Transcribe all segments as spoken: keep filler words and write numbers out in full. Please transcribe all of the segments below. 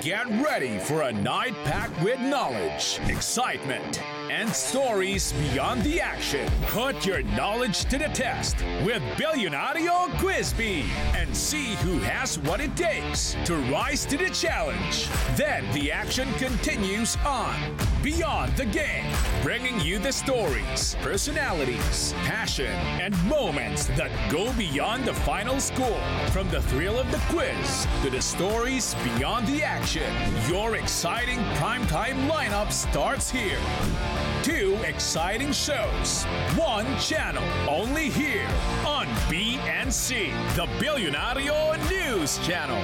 Get ready for a night packed with knowledge, excitement, and stories beyond the action. Put your knowledge to the test with Billionario Quiz Bee and see who has what it takes to rise to the challenge. Then the action continues on Beyond the Game, bringing you the stories, personalities, passion, and moments that go beyond the final score. From the thrill of the quiz to the stories beyond the action, your exciting primetime lineup starts here. Two exciting shows, one channel, only here on B N C, the Billionario News Channel.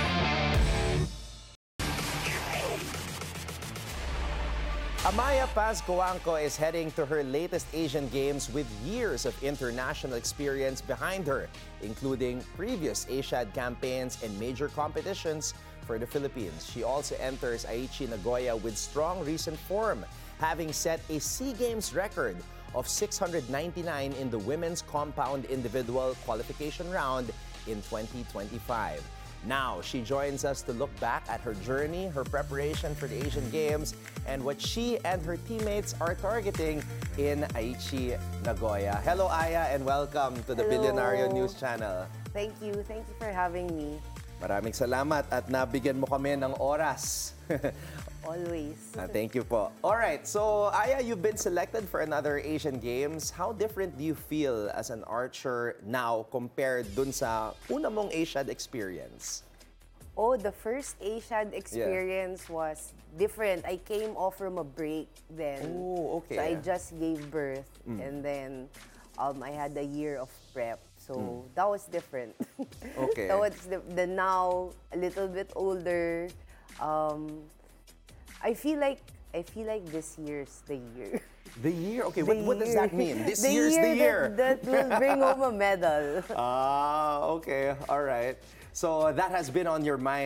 Amaya Paz Coanco is heading to her latest Asian Games with years of international experience behind her, including previous Asiad campaigns and major competitions for the Philippines. She also enters Aichi Nagoya with strong recent form, having set a SEA Games record of six hundred ninety-nine in the women's compound individual qualification round in twenty twenty-five. Now, she joins us to look back at her journey, her preparation for the Asian Games, and what she and her teammates are targeting in Aichi Nagoya. Hello, Aya, and welcome to the Hello. Billionario News Channel. Thank you. Thank you for having me. Maraming salamat at nabigyan mo kami ng oras. Always. Ah, thank you po. All right, so Aya, you've been selected for another Asian Games. How different do you feel as an archer now compared dun sa una mong Asiad experience? Oh, the first Asiad experience yeah. was different. I came off from a break then. Oh, okay. So I just gave birth Mm. and then um, I had a year of prep. So mm. that was different. Okay. That was the, the now a little bit older. Um, I feel like I feel like this year's the year. The year? Okay, The what, what does year. that mean? This the year's year the year. That, that will bring home a medal. Ah, okay. All right. So that has been on your mind.